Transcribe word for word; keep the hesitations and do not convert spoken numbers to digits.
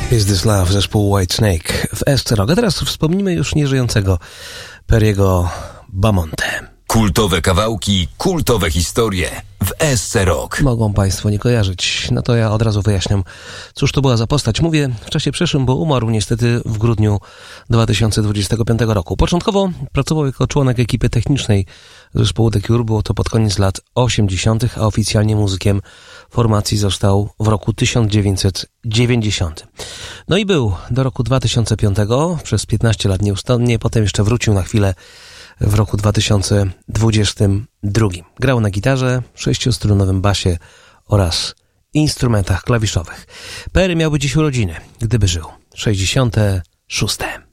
Is This Love, zespół White Snake w S C Rock. A teraz wspomnimy już nieżyjącego Perry'ego Bamonte. Kultowe kawałki, kultowe historie w S C Rock. Mogą Państwo nie kojarzyć. No to ja od razu wyjaśniam, cóż to była za postać. Mówię w czasie przeszłym, bo umarł niestety w grudniu dwa tysiące dwudziestego piątego roku. Początkowo pracował jako członek ekipy technicznej zespołu The Cure. Było to pod koniec lat osiemdziesiątych, a oficjalnie muzykiem formacji został w roku tysiąc dziewięćset dziewięćdziesiątym. No i był do roku dwa tysiące piątego, przez piętnaście lat nieustannie, potem jeszcze wrócił na chwilę w roku dwa tysiące dwudziestym drugim. Grał na gitarze, sześciostrunowym basie oraz instrumentach klawiszowych. Perry miałby dziś urodziny, gdyby żył. sześćdziesiąte szóste.